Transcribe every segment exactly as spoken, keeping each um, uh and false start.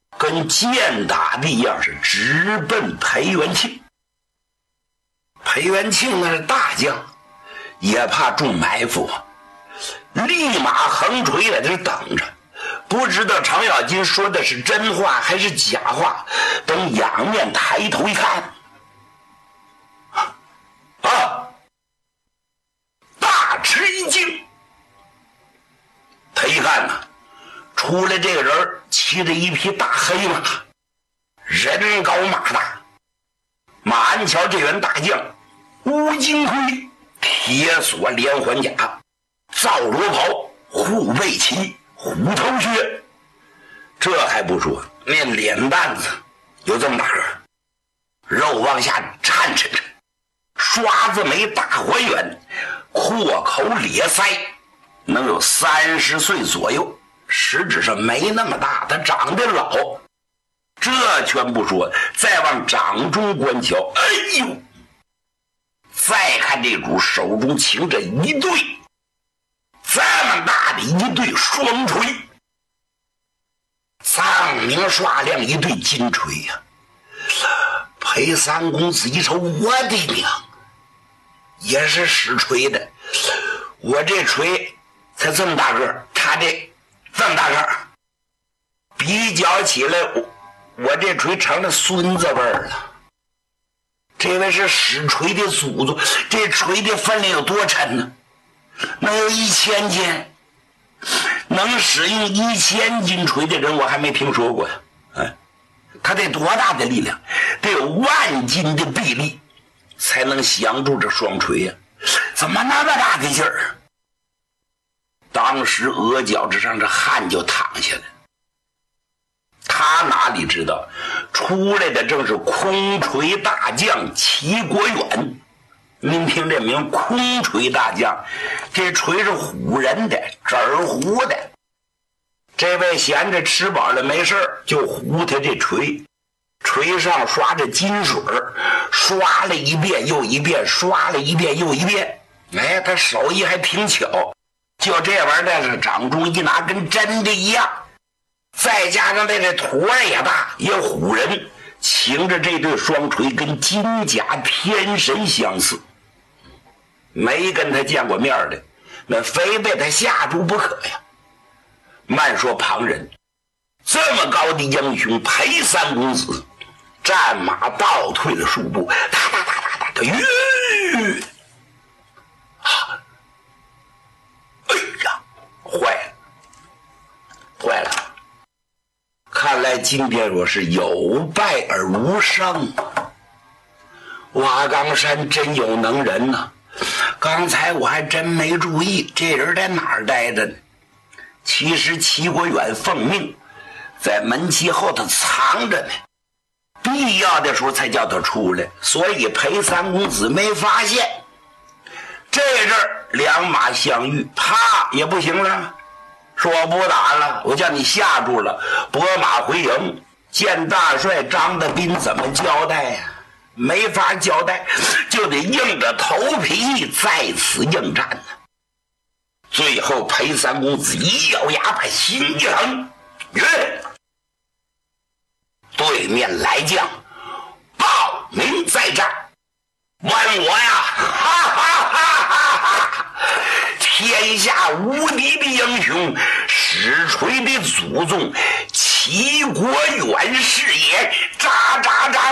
跟箭打的一样，是直奔裴元庆。裴元庆那是大将，也怕中埋伏，立马横锤在这等着。不知道程咬金说的是真话还是假话，等仰面抬头一看，啊，大吃一惊。他一看呢，出来这个人骑着一匹大黑马，人高马大。马鞍桥这员大将乌金盔，铁锁连环甲，皂罗袍，护背旗，虎头靴。这还不说，那脸蛋子有这么大个，肉往下颤颤着，刷子眉大环圆，阔口咧腮，能有三十岁左右，实质上没那么大，他长得老。这全不说，再往掌中观瞧，哎呦！再看这主手中擎着一对这么大的一对双锤，苍明刷亮一对金锤呀、啊！裴三公子一瞅，我的娘，也是使锤的。我这锤才这么大个，他这这么大个，比较起来，我我这锤成了孙子辈儿了。这位是使锤的祖宗，这锤的分量有多沉呢？能有一千斤，能使用一千斤锤的人我还没听说过呀！哎，他得多大的力量？得有万斤的臂力，才能降住这双锤呀、啊！怎么那么大的劲儿？当时额角之上这汗就淌下来。他哪里知道，出来的正是空锤大将齐国远。您听这名，空锤大将，这锤是唬人的，纸儿糊的。这位闲着吃饱了没事就糊他这锤，锤上刷着金水，刷了一遍又一遍，刷了一遍又一遍。哎，他手艺还挺巧，就这玩意儿在这掌中一拿，跟真的一样。再加上这这坨也大，也唬人，擎着这对双锤跟金甲天神相似。没跟他见过面的，那非被他吓住不可呀。慢说旁人，这么高的英雄裴三公子，战马倒退了数步，哒哒哒哒哒，他吁，啊，哎呀，坏了，坏了！看来今天我是有败而无伤。瓦岗山真有能人呐、啊！刚才我还真没注意这人在哪儿待着呢。其实齐国远奉命在门旗后头藏着呢，必要的时候才叫他出来，所以裴三公子没发现。这阵儿两马相遇，啪也不行了，说我不打了，我叫你吓住了，拨马回营，见大帅张德斌怎么交代呀、啊？没法交代，就得硬着头皮在此应战呢。最后裴三公子一咬牙，把心一横，约对面来将报名再战，问我呀，哈哈哈哈哈！天下无敌的英雄，使锤的祖宗，齐国远是也！喳喳喳！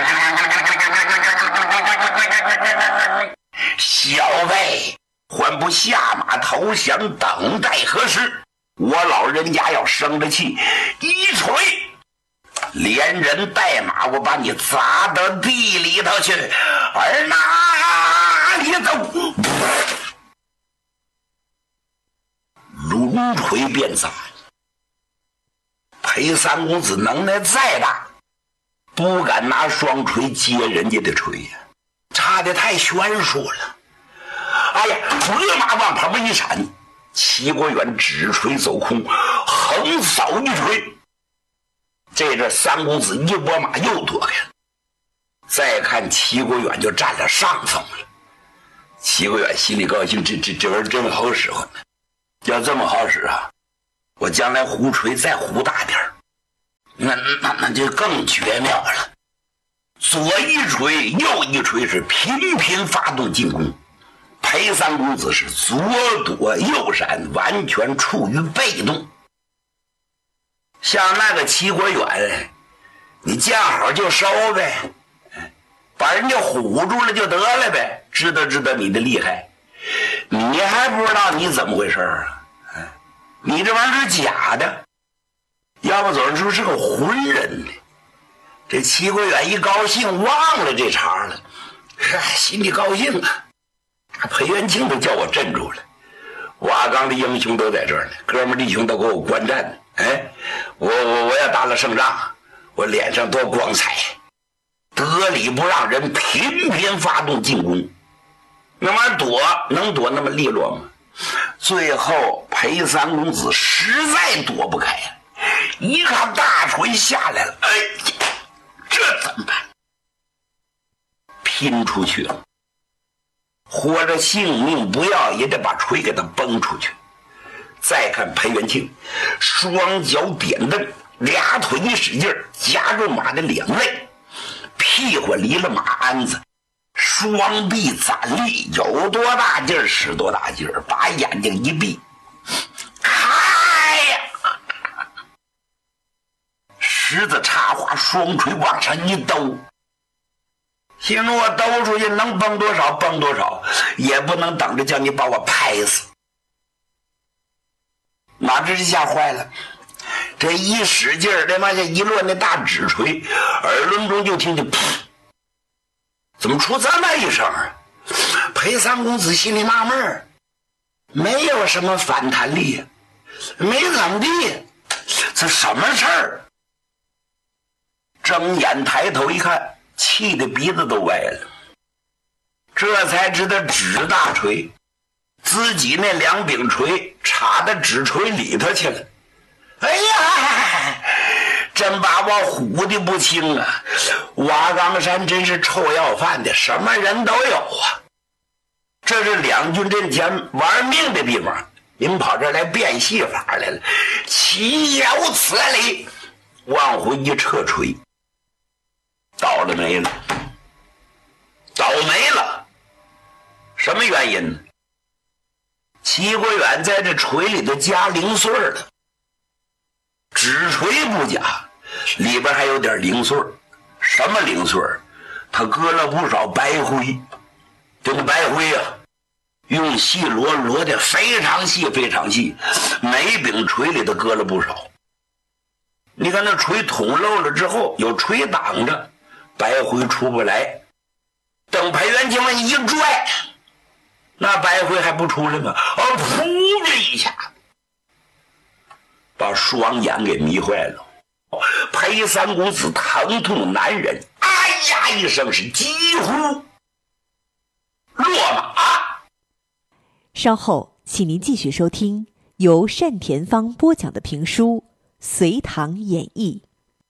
小辈还不下马投降，等待何时？我老人家要生着气，一锤连人带马，我把你砸到地里头去，而哪里走？抡锤便砸。裴三公子能耐再大，不敢拿双锤接人家的锤呀，差得太悬殊了。哎呀，拨马往旁边一闪，齐国远指锤走空，横扫一锤。这阵三公子一拨马又躲开了。再看齐国远就占了上风了。齐国远心里高兴，这这这玩意儿真好使唤呢。要这么好使啊，我将来胡锤再胡大点儿， 那那那就更绝妙了。左一锤，右一锤，是频频发动进攻。裴三公子是左躲右闪，完全处于被动。像那个齐国远，你见好就收呗，把人家唬住了就得了呗，知道知道你的厉害。你还不知道你怎么回事啊？你这玩意儿是假的，要不总说是个浑人呢。这齐国远一高兴忘了这茬了，心里高兴啊。裴元庆都叫我镇住了，瓦岗的英雄都在这儿呢，哥们弟兄都给我观战呢。哎，我我我要打了胜仗，我脸上多光彩，得理不让人，频频发动进攻。那玩意儿躲能躲那么利落吗？最后裴三公子实在躲不开呀、啊，一看大锤下来了，哎呀，这怎么办？拼出去了，活着性命不要也得把锤给他崩出去。再看裴元庆，双脚点蹬，俩腿一使劲，夹住马的两肋，屁股离了马鞍子，双臂攒力，有多大劲儿使多大劲儿，把眼睛一闭，开呀！十字插花，双锤往上一兜，心说我兜出去能崩多少崩多少，也不能等着叫你把我拍死。哪知这下坏了，这一使劲儿，这妈下一落那大纸锤，耳轮中就听见噗，怎么出这么一声啊？裴三公子心里纳闷儿，没有什么反弹力，没怎么地，这什么事儿？睁眼抬头一看，气得鼻子都歪了，这才知道纸大锤，自己那两柄锤插到纸锤里头去了。哎呀，真把我唬的不轻啊！瓦岗山真是臭要饭的，什么人都有啊。这是两军阵前玩命的地方，你们跑这儿来变戏法来了，岂有此理！往回一撤锤，倒了霉了，倒霉了。什么原因呢？齐国远在这锤里头加零碎了，纸锤不假，里边还有点零碎。什么零碎？他搁了不少白灰，这个白灰啊，用细罗罗的非常细非常细，每柄锤里头搁了不少。你看那锤捅漏了之后，有锤挡着，白灰出不来。等裴元庆一拽，那白灰还不出来吗？哦，噗的一下，把双眼给迷坏了。裴三公子疼痛难忍，哎呀一声是几乎落马。 稍后请您继续收听由单田芳播讲的评书《隋唐演义》。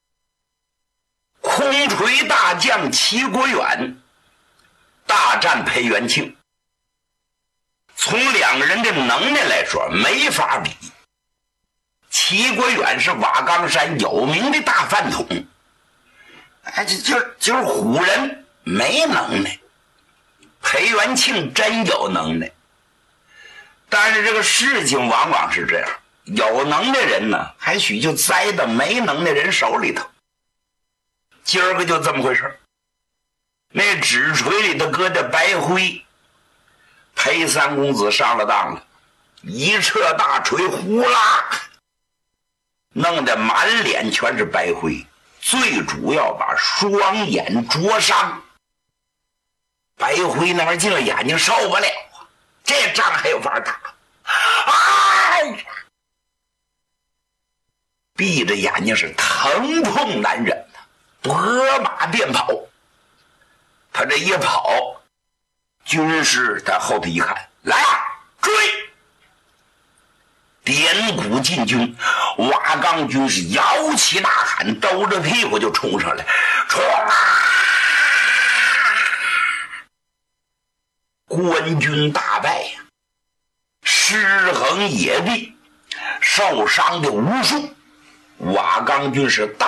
空锤大将齐国远大战裴元庆，从两个人的能耐来说没法比。齐国远是瓦岗山有名的大饭桶，哎，就就就是唬人没能耐。裴元庆真有能耐，但是这个事情往往是这样，有能耐人呢，还许就栽到没能耐人手里头。今儿个就这么回事，那纸锤里头搁着白灰，裴三公子上了当了，一撤大锤，呼啦，弄得满脸全是白灰，最主要把双眼灼伤。白灰那玩意儿进了眼睛受不了啊，这仗还有法打。哎呀，闭着眼睛是疼痛难忍呐，拨马便跑。他这一跑，军师在后头一看，来啊，追！点鼓进军，瓦岗军是摇旗呐喊，抖着屁股就冲上来，冲啊！官军大败呀，尸横野地，受伤的无数。瓦岗军是大